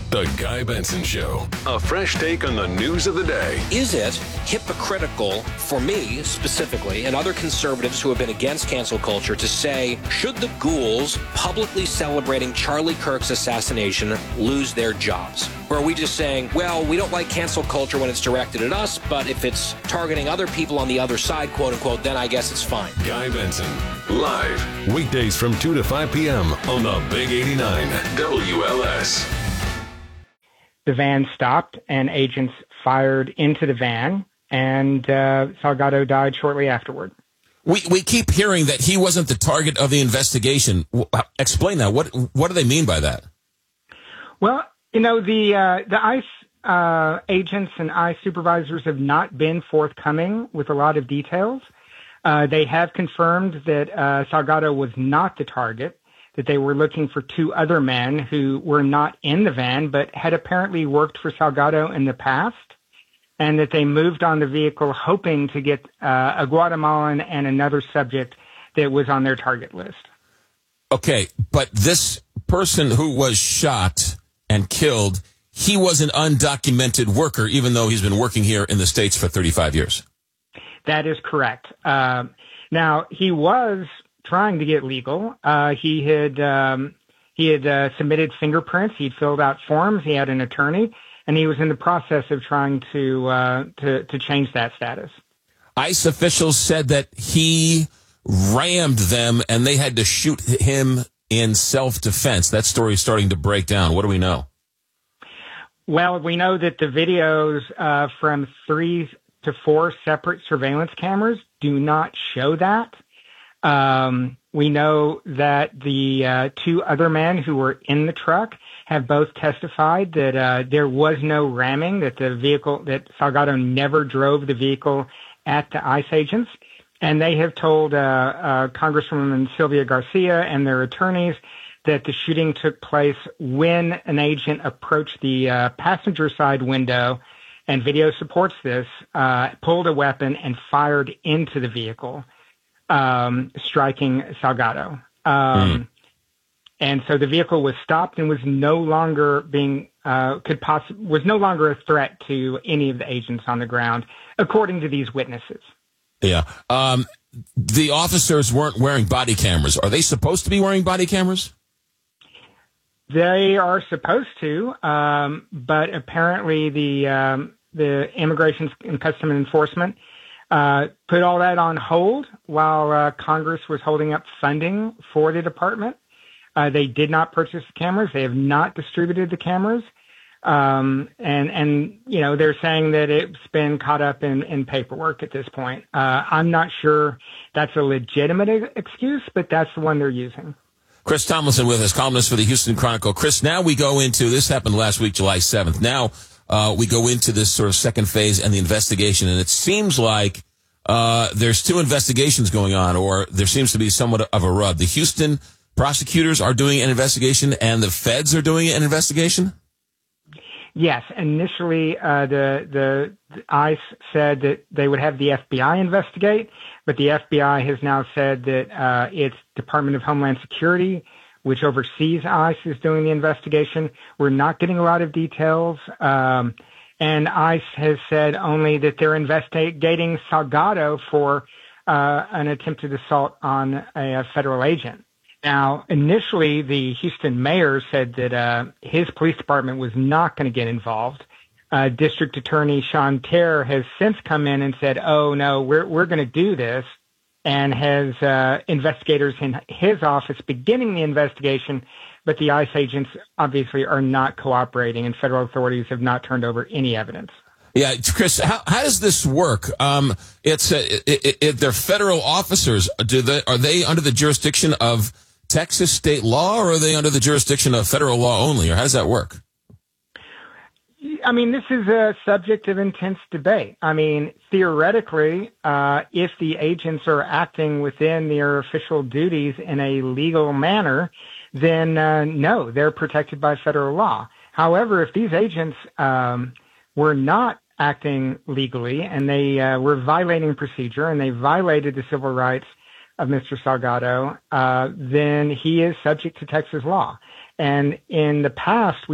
The Guy Benson Show. A fresh take on the news of the day. Is it hypocritical for me specifically and other conservatives who have been against cancel culture to say, should the ghouls publicly celebrating Charlie Kirk's assassination lose their jobs? Or are we just saying, well, we don't like cancel culture when it's directed at us, but if it's targeting other people on the other side, quote unquote, then I guess it's fine. Guy Benson, live, weekdays from 2 to 5 p.m. on the Big 89 WLS. The van stopped and agents fired into the van, and Salgado died shortly afterward. We keep hearing that he wasn't the target of the investigation. Explain that. What do they mean by that? Well, you know, the ICE agents and ICE supervisors have not been forthcoming with a lot of details. They have confirmed that Salgado was not the target, that they were looking for two other men who were not in the van but had apparently worked for Salgado in the past, and that they moved on the vehicle hoping to get a Guatemalan and another subject that was on their target list. Okay, but this person who was shot and killed, he was an undocumented worker, even though he's been working here in the States for 35 years. That is correct. Now, he was trying to get legal. He had submitted fingerprints. He'd filled out forms. He had an attorney, and he was in the process of trying to change that status. ICE officials said that he rammed them, and they had to shoot him in self-defense. That story is starting to break down. What do we know? Well, we know that the videos from 3 to 4 separate surveillance cameras do not show that. We know that the two other men who were in the truck have both testified that there was no ramming, that Salgado never drove the vehicle at the ICE agents. And they have told Congresswoman Sylvia Garcia and their attorneys that the shooting took place when an agent approached the passenger side window, and video supports this, pulled a weapon and fired into the vehicle, striking Salgado. And so the vehicle was stopped and was no longer was no longer a threat to any of the agents on the ground, according to these witnesses. Yeah. The officers weren't wearing body cameras. Are they supposed to be wearing body cameras? They are supposed to, but apparently the Immigration and Customs Enforcement put all that on hold while Congress was holding up funding for the department. They did not purchase the cameras. They have not distributed the cameras. And you know, they're saying that it's been caught up in paperwork at this point. I'm not sure that's a legitimate excuse, but that's the one they're using. Chris Tomlinson with us, columnist for the Houston Chronicle. Chris, now we go into, this happened last week, July 7th. Now we go into this sort of second phase and the investigation, and it seems like there's two investigations going on, or there seems to be somewhat of a rub. The Houston prosecutors are doing an investigation, and the feds are doing an investigation? Yes. Initially, the ICE said that they would have the FBI investigate, but the FBI has now said that its Department of Homeland Security, which oversees ICE, is doing the investigation. We're not getting a lot of details. And ICE has said only that they're investigating Salgado for an attempted assault on a federal agent. Now, initially, the Houston mayor said that his police department was not going to get involved. District Attorney Sean Terr has since come in and said, oh, no, we're going to do this, and has investigators in his office beginning the investigation, but the ICE agents obviously are not cooperating, and federal authorities have not turned over any evidence. Yeah, Chris, how does this work? They're federal officers. Are they under the jurisdiction of Texas state law, or are they under the jurisdiction of federal law only, or how does that work? I mean, this is a subject of intense debate. I mean, theoretically, if the agents are acting within their official duties in a legal manner, then no, they're protected by federal law. However, if these agents were not acting legally and they were violating procedure and they violated the civil rights of Mr. Salgado, then he is subject to Texas law. And in the past,